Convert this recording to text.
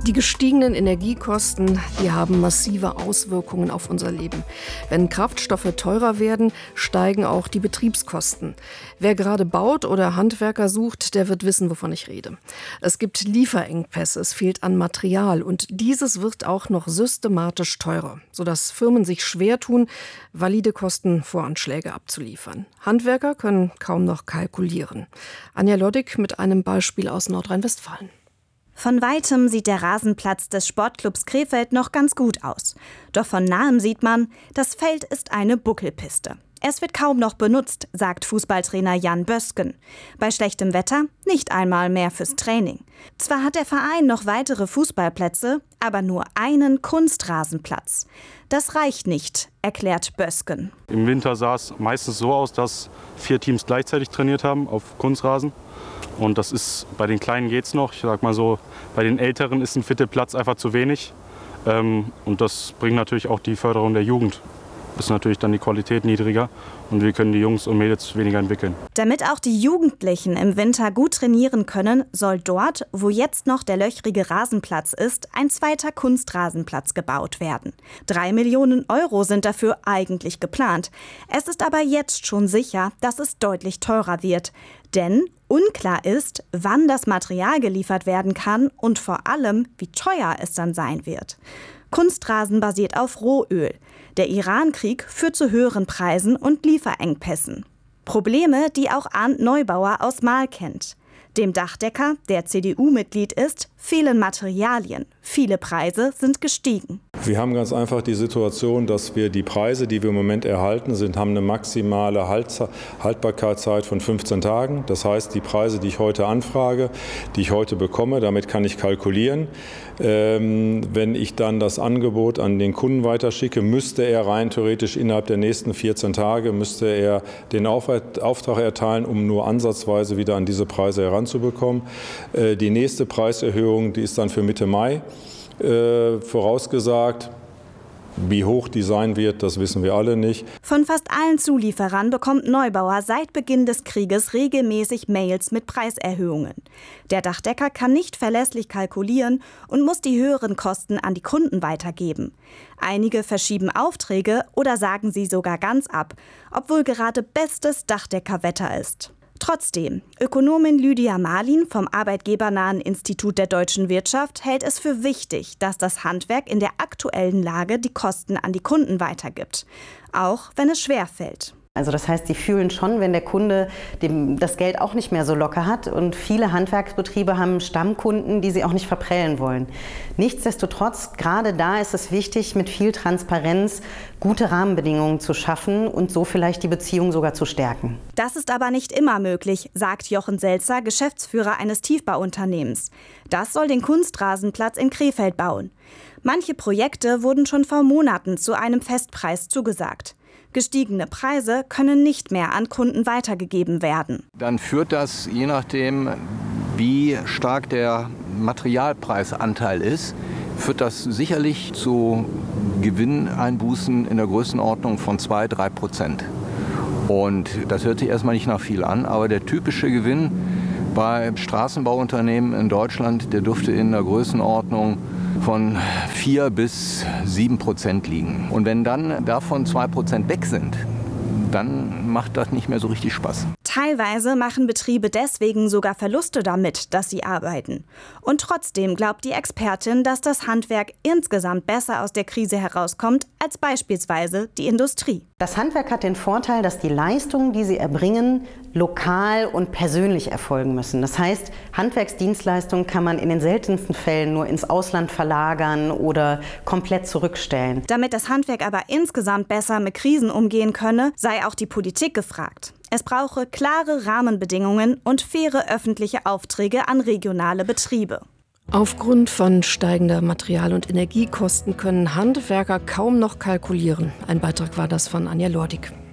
Die gestiegenen Energiekosten, die haben massive Auswirkungen auf unser Leben. Wenn Kraftstoffe teurer werden, steigen auch die Betriebskosten. Wer gerade baut oder Handwerker sucht, der wird wissen, wovon ich rede. Es gibt Lieferengpässe, es fehlt an Material und dieses wird auch noch systematisch teurer, sodass Firmen sich schwer tun, valide Kostenvoranschläge abzuliefern. Handwerker können kaum noch kalkulieren. Anja Loddig mit einem Beispiel aus Nordrhein-Westfalen. Von weitem sieht der Rasenplatz des Sportclubs Krefeld noch ganz gut aus. Doch von nahem sieht man, das Feld ist eine Buckelpiste. Es wird kaum noch benutzt, sagt Fußballtrainer Jan Bösken. Bei schlechtem Wetter nicht einmal mehr fürs Training. Zwar hat der Verein noch weitere Fußballplätze, aber nur einen Kunstrasenplatz. Das reicht nicht, erklärt Bösken. Im Winter sah es meistens so aus, dass 4 Teams gleichzeitig trainiert haben auf Kunstrasen. Und das ist, bei den Kleinen geht's noch. Ich sag mal so, bei den Älteren ist ein Viertelplatz einfach zu wenig. Und das bringt natürlich auch die Förderung der Jugend. Ist natürlich dann die Qualität niedriger und wir können die Jungs und Mädels weniger entwickeln. Damit auch die Jugendlichen im Winter gut trainieren können, soll dort, wo jetzt noch der löchrige Rasenplatz ist, ein zweiter Kunstrasenplatz gebaut werden. 3 Millionen Euro sind dafür eigentlich geplant. Es ist aber jetzt schon sicher, dass es deutlich teurer wird. Denn unklar ist, wann das Material geliefert werden kann und vor allem, wie teuer es dann sein wird. Kunstrasen basiert auf Rohöl. Der Iran-Krieg führt zu höheren Preisen und Lieferengpässen. Probleme, die auch Arndt Neubauer aus Marl kennt. Dem Dachdecker, der CDU-Mitglied ist, fehlen Materialien. Viele Preise sind gestiegen. Wir haben ganz einfach die Situation, dass wir die Preise, die wir im Moment erhalten, haben eine maximale Haltbarkeitszeit von 15 Tagen. Das heißt, die Preise, die ich heute anfrage, die ich heute bekomme, damit kann ich kalkulieren. Wenn ich dann das Angebot an den Kunden weiterschicke, müsste er rein theoretisch innerhalb der nächsten 14 Tage müsste er den Auftrag erteilen, um nur ansatzweise wieder an diese Preise heranzubekommen. Die nächste Preiserhöhung, die ist dann für Mitte Mai vorausgesagt. Wie hoch die sein wird, das wissen wir alle nicht. Von fast allen Zulieferern bekommt Neubauer seit Beginn des Krieges regelmäßig Mails mit Preiserhöhungen. Der Dachdecker kann nicht verlässlich kalkulieren und muss die höheren Kosten an die Kunden weitergeben. Einige verschieben Aufträge oder sagen sie sogar ganz ab, obwohl gerade bestes Dachdeckerwetter ist. Trotzdem, Ökonomin Lydia Marlin vom Arbeitgebernahen Institut der deutschen Wirtschaft hält es für wichtig, dass das Handwerk in der aktuellen Lage die Kosten an die Kunden weitergibt, auch wenn es schwerfällt. Also das heißt, die fühlen schon, wenn der Kunde das Geld auch nicht mehr so locker hat. Und viele Handwerksbetriebe haben Stammkunden, die sie auch nicht verprellen wollen. Nichtsdestotrotz, gerade da ist es wichtig, mit viel Transparenz gute Rahmenbedingungen zu schaffen und so vielleicht die Beziehung sogar zu stärken. Das ist aber nicht immer möglich, sagt Jochen Selzer, Geschäftsführer eines Tiefbauunternehmens. Das soll den Kunstrasenplatz in Krefeld bauen. Manche Projekte wurden schon vor Monaten zu einem Festpreis zugesagt. Gestiegene Preise können nicht mehr an Kunden weitergegeben werden. Dann führt das, je nachdem, wie stark der Materialpreisanteil ist, führt das sicherlich zu Gewinneinbußen in der Größenordnung von 2-3%. Und das hört sich erstmal nicht nach viel an, aber der typische Gewinn bei Straßenbauunternehmen in Deutschland, der dürfte in der Größenordnung von 4-7% liegen. Und wenn dann davon 2% weg sind, dann macht das nicht mehr so richtig Spaß. Teilweise machen Betriebe deswegen sogar Verluste damit, dass sie arbeiten. Und trotzdem glaubt die Expertin, dass das Handwerk insgesamt besser aus der Krise herauskommt als beispielsweise die Industrie. Das Handwerk hat den Vorteil, dass die Leistungen, die sie erbringen, lokal und persönlich erfolgen müssen. Das heißt, Handwerksdienstleistungen kann man in den seltensten Fällen nur ins Ausland verlagern oder komplett zurückstellen. Damit das Handwerk aber insgesamt besser mit Krisen umgehen könne, sei auch die Politik gefragt. Es brauche klare Rahmenbedingungen und faire öffentliche Aufträge an regionale Betriebe. Aufgrund von steigender Material- und Energiekosten können Handwerker kaum noch kalkulieren. Ein Beitrag war das von Anja Loddig.